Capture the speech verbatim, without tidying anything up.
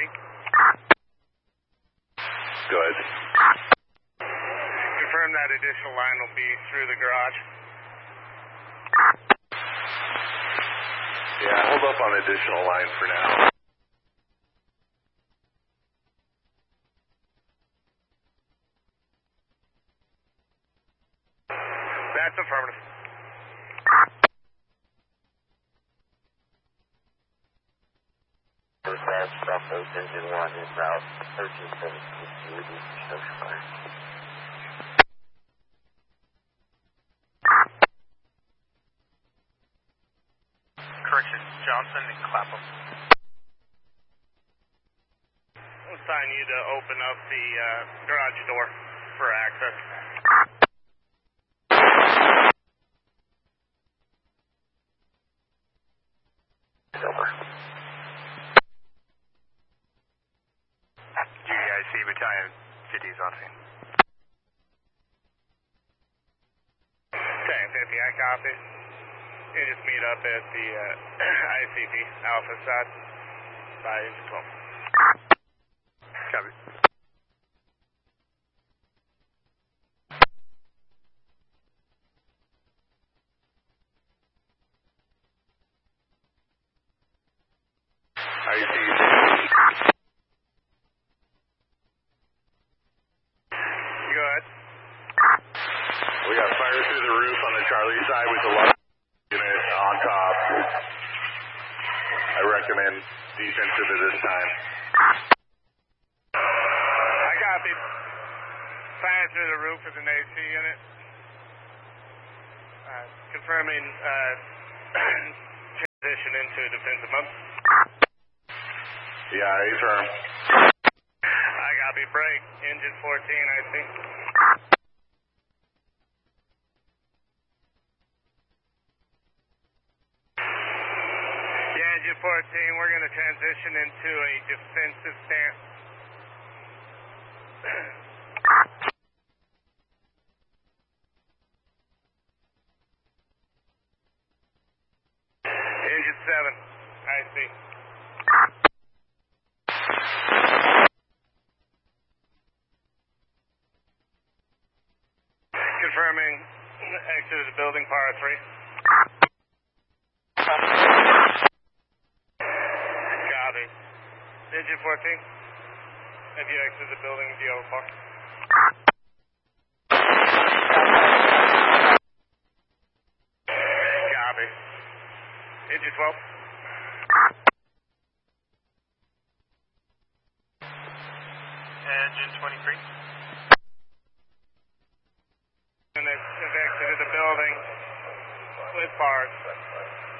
Good. Confirm that additional line will be through the garage. Yeah, hold up on additional line for now. That's affirmative. Dispatch, Southwest Engine one is out thirteen seventeen with the construction fire. Correction, Johnson and Clapham. We'll assign you to open up the uh, garage door for access. Silver. G I C Battalion fifties on scene. ten fifty, I copy. You just meet up at the uh, I C P Alpha side by engine twelve. Copy. I see. Good. We got fire through the roof on the Charlie side with the large unit on top. I recommend defensive at this time. I copied. Fire through the roof with an A C unit. Uh, confirming uh, transition into defensive mode. Yeah, A firm. I copy. Break. Engine fourteen, I think. Yeah, engine fourteen, we're going to transition into a defensive stance. Engine seven, I see. Confirming exit of the building, par three. Copy. Engine fourteen, have you exited the building, do you have a par? Copy. Engine twelve. Engine twenty-three. And have exited the building with bars.